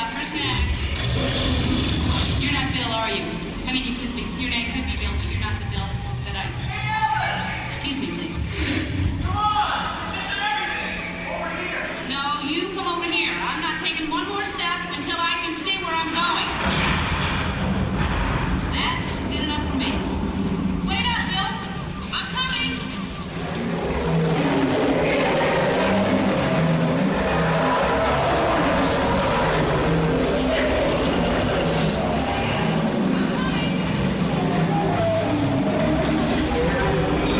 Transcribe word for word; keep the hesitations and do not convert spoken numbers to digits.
First Max. You're not Bill, are you? I mean, you could be. Your name could be Bill.